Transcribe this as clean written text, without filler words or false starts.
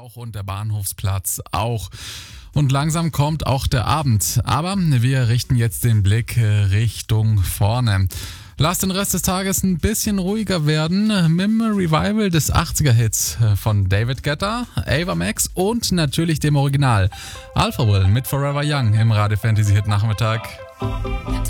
auch und der Bahnhofsplatz auch. Und langsam kommt auch der Abend. Aber wir richten jetzt den Blick Richtung vorne. Lasst den Rest des Tages ein bisschen ruhiger werden mit dem Revival des 80er-Hits von David Guetta, Ava Max und natürlich dem Original Alpha Will mit Forever Young im Radio Fantasy Hit Nachmittag.